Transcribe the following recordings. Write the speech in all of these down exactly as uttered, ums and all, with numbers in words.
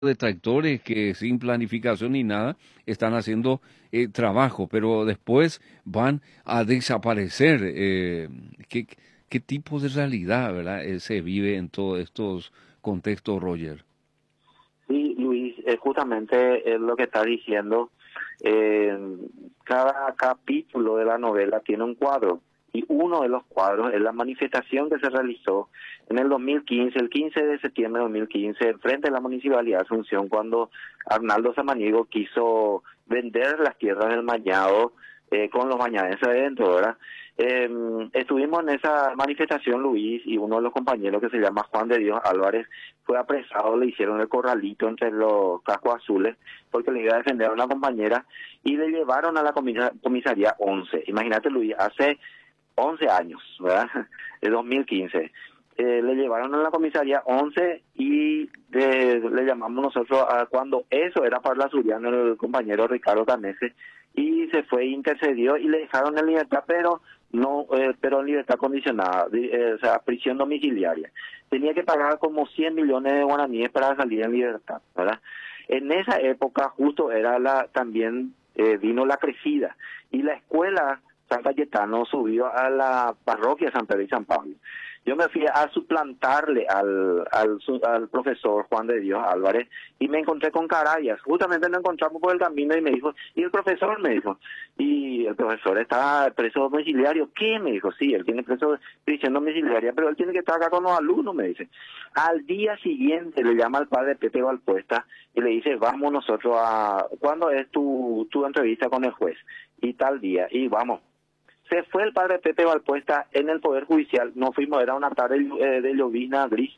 detractores que sin planificación ni nada están haciendo eh, trabajo, pero después van a desaparecer. Eh, ¿qué, qué tipo de realidad, verdad, eh, se vive en todos estos contextos, Roger? Sí, Luis, eh, justamente es lo que está diciendo. Eh, Cada capítulo de la novela tiene un cuadro y uno de los cuadros es la manifestación que se realizó en el dos mil quince, el quince de septiembre de dos mil quince, frente a la Municipalidad de Asunción, cuando Arnaldo Samaniego quiso vender las tierras del Mañado eh, con los mañadenses adentro, ¿verdad? Eh, Estuvimos en esa manifestación, Luis, y uno de los compañeros que se llama Juan de Dios Álvarez fue apresado, le hicieron el corralito entre los cascos azules porque le iba a defender a una compañera y le llevaron a la comisa- comisaría once. Imagínate, Luis, hace once años, ¿verdad? De dos mil quince. Eh, le llevaron a la comisaría once y de- le llamamos nosotros a cuando eso era para la Suriano, el compañero Ricardo Canese, y se fue, intercedió y le dejaron en libertad, pero no, eh, pero en libertad condicionada, di- eh, o sea, prisión domiciliaria. Tenía que pagar como cien millones de guaraníes para salir en libertad, ¿verdad? En esa época justo era la, también eh, vino la crecida y la escuela San Cayetano subió a la parroquia San Pedro y San Pablo. Yo me fui a suplantarle al, al, su- al profesor Juan de Dios Álvarez y me encontré con Carayas. Justamente nos encontramos por el camino y me dijo, ¿y el profesor? Me dijo, y el profesor está preso domiciliario. ¿Qué? Me dijo, sí, él tiene preso prisión domiciliaria, pero él tiene que estar acá con los alumnos, me dice. Al día siguiente le llama al padre Pepe Valpuesta y le dice, vamos nosotros a, ¿cuándo es tu, tu entrevista con el juez? Y tal día, y vamos. Se fue el padre Pepe Valpuesta en el Poder Judicial, nos fuimos, era una tarde eh, de llovizna gris,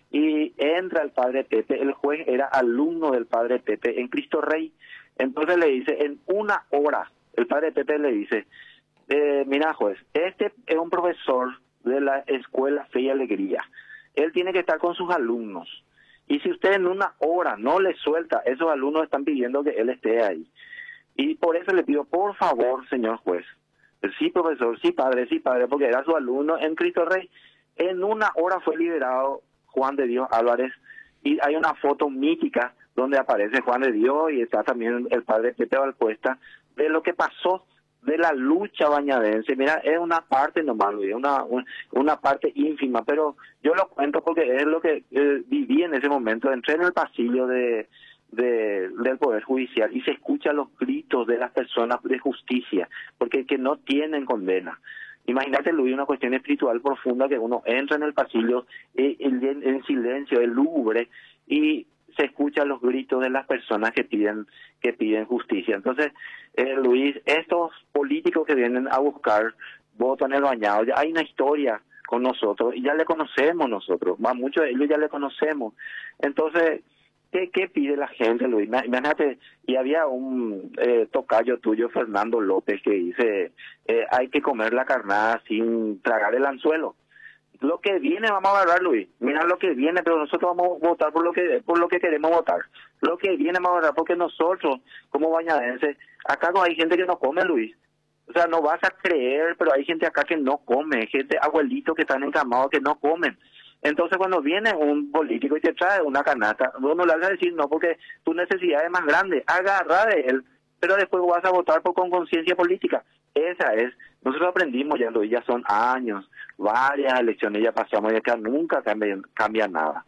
y entra el padre Pepe, el juez era alumno del padre Pepe en Cristo Rey, entonces le dice, en una hora, el padre Pepe le dice, eh, mira juez, este es un profesor de la escuela Fe y Alegría, él tiene que estar con sus alumnos, y si usted en una hora no le suelta, esos alumnos están pidiendo que él esté ahí, y por eso le pido, por favor, señor juez, sí, profesor, sí, padre, sí, padre, porque era su alumno en Cristo Rey. En una hora fue liberado Juan de Dios Álvarez y hay una foto mítica donde aparece Juan de Dios y está también el padre Pepe Valpuesta de lo que pasó de la lucha bañadense. Mira, es una parte nomás, Luis, una, un- una parte ínfima, pero yo lo cuento porque es lo que eh, viví en ese momento. Entré en el pasillo de, de- del Poder Judicial y se escuchan los gritos de las personas de justicia, porque que no tienen condena. Imagínate, Luis, una cuestión espiritual profunda que uno entra en el pasillo eh, en, en silencio, es lúgubre, y se escuchan los gritos de las personas que piden que piden justicia. Entonces, eh, Luis, estos políticos que vienen a buscar voto en el bañado, ya hay una historia con nosotros y ya le conocemos nosotros, más muchos de ellos ya le conocemos. Entonces, ¿Qué, ¿qué pide la gente, Luis? Ima- Imagínate, y había un eh, tocayo tuyo, Fernando López, que dice, eh, hay que comer la carnada sin tragar el anzuelo. Lo que viene vamos a agarrar, Luis. Mira lo que viene, pero nosotros vamos a votar por lo que por lo que queremos votar. Lo que viene vamos a agarrar porque nosotros, como bañadenses, acá no hay gente que no come, Luis. O sea, no vas a creer, pero hay gente acá que no come, gente, abuelitos que están encamados que no comen. Entonces, cuando viene un político y te trae una canasta, vos no le vas a decir no porque tu necesidad es más grande, agarra de él, pero después vas a votar por con conciencia política. Esa es, nosotros aprendimos ya, Luis, ya son años, varias elecciones ya pasamos y acá nunca cambia, cambia nada.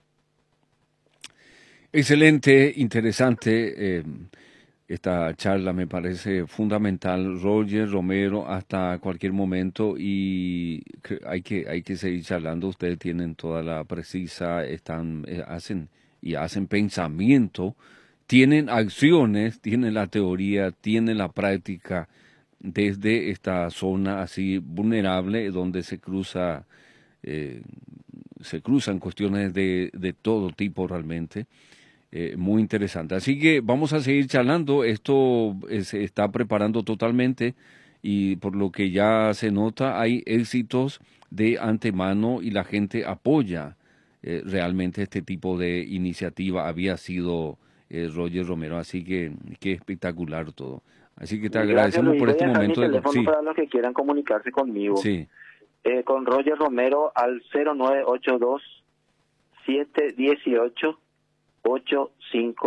Excelente, interesante. eh, esta charla me parece fundamental. Roger Romero, hasta cualquier momento y cre- hay que hay que seguir charlando. Ustedes tienen toda la precisa, están eh, hacen y hacen pensamiento, tienen acciones, tienen la teoría, tienen la práctica desde esta zona así vulnerable donde se cruza eh, se cruzan cuestiones de, de todo tipo realmente. Eh, muy interesante. Así que vamos a seguir charlando. Esto eh, se está preparando totalmente y por lo que ya se nota hay éxitos de antemano y la gente apoya eh, realmente este tipo de iniciativa. Había sido eh, Roger Romero, así que qué espectacular todo. Así que te Gracias, agradecemos Luis. por Voy este a dejar mi momento de... con- teléfono Sí, para los que quieran comunicarse conmigo. sí. Eh, con Roger Romero al cero nueve ocho dos siete uno ocho ocho cinco